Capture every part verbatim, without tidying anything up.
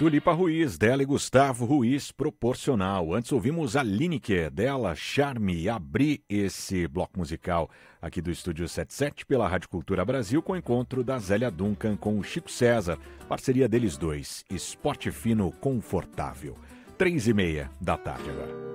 Tulipa Ruiz, dela e Gustavo Ruiz, Proporcional. Antes ouvimos a Lineker, dela, Charme, abrir esse bloco musical aqui do Estúdio setenta e sete pela Rádio Cultura Brasil com o encontro da Zélia Duncan com o Chico César, parceria deles dois, Esporte Fino Confortável. Três e meia da tarde agora.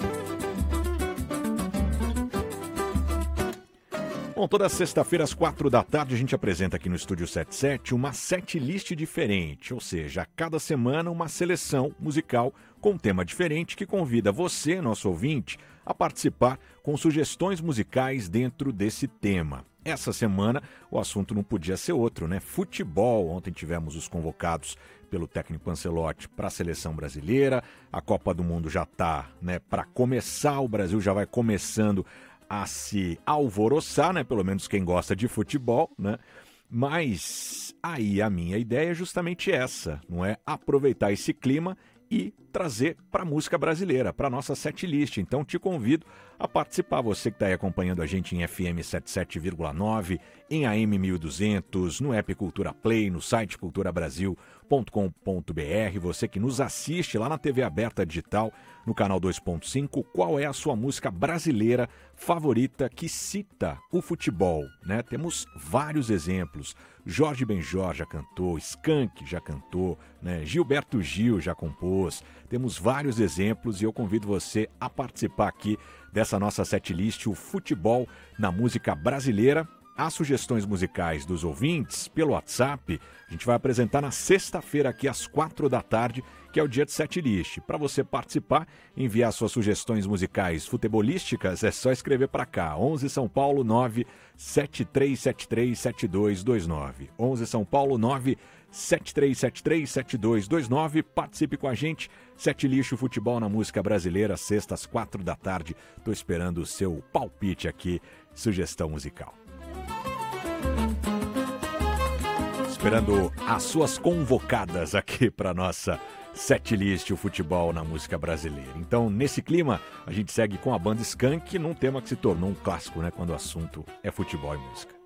Bom, toda sexta-feira às quatro da tarde a gente apresenta aqui no Estúdio setenta e sete uma set list diferente, ou seja, a cada semana uma seleção musical com um tema diferente que convida você, nosso ouvinte, a participar com sugestões musicais dentro desse tema. Essa semana o assunto não podia ser outro, né? Futebol. Ontem tivemos os convocados pelo técnico Ancelotti para a seleção brasileira. A Copa do Mundo já está, né, para começar, o Brasil já vai começando a se alvoroçar, né? Pelo menos quem gosta de futebol, né? Mas aí a minha ideia é justamente essa, não é? Aproveitar esse clima e trazer para a música brasileira, para a nossa setlist. Então te convido a participar, você que está aí acompanhando a gente em F M setenta e sete vírgula nove, em A M mil e duzentos, no app Cultura Play, no site cultura brasil ponto com ponto b r, você que nos assiste lá na T V aberta digital, no canal dois ponto cinco, qual é a sua música brasileira favorita que cita o futebol, né? Temos vários exemplos. Jorge Benjor já cantou, Skank já cantou, né? Gilberto Gil já compôs. Temos vários exemplos e eu convido você a participar aqui dessa nossa setlist, o futebol na música brasileira. As sugestões musicais dos ouvintes pelo WhatsApp, a gente vai apresentar na sexta-feira aqui às quatro da tarde, que é o dia de setlist. Para você participar, enviar suas sugestões musicais futebolísticas, é só escrever para cá, onze São Paulo nove sete três sete três sete dois dois nove. onze São Paulo nove sete três sete três sete dois dois nove. Participe com a gente, Setlist Futebol na Música Brasileira, sexta às quatro da tarde. Estou esperando o seu palpite aqui, sugestão musical. Esperando as suas convocadas aqui para nossa setlist, o futebol na música brasileira. Então, nesse clima, a gente segue com a banda Skank num tema que se tornou um clássico, né, quando o assunto é futebol e música.